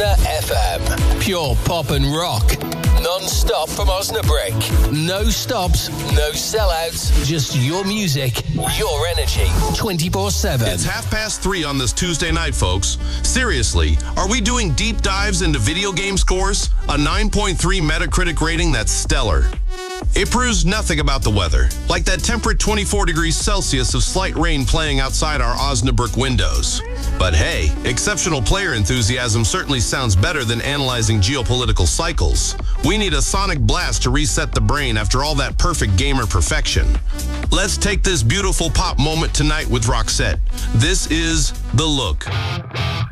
Osna FM. Pure pop and rock. Non-stop from Osnabrück. No stops, no sellouts. Just your music, your energy. 24/7. It's 3:30 on this Tuesday night, folks. Seriously, are we doing deep dives into video game scores? A 9.3 Metacritic rating that's stellar. It proves nothing about the weather, like that temperate 24 degrees Celsius of slight rain playing outside our Osnabrück windows. But hey, exceptional player enthusiasm certainly sounds better than analyzing geopolitical cycles. We need a sonic blast to reset the brain after all that perfect gamer perfection. Let's take this beautiful pop moment tonight with Roxette. This is The Look.